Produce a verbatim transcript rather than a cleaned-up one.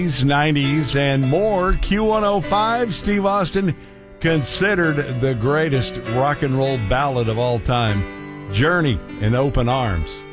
nineties, and more. Q one oh five, Steve Austin, considered the greatest rock and roll ballad of all time. Journey in Open Arms.